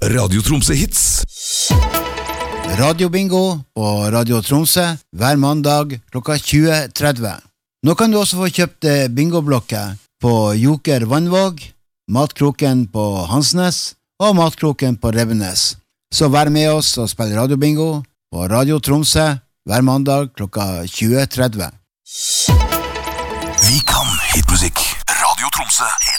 Radio Tromsø Hits. Radiobingo på Radio Tromsø hver mandag klokka 20:30. Nå kan du også få kjøpt bingoblokker på Joker Vannvåg, Matkroken på Hansnes og Matkroken på Revenes. Så vær med oss og spill radiobingo på Radio Tromsø hver mandag klokka 20:30. Vi kan hitmusikk. Radio Tromsø Hits.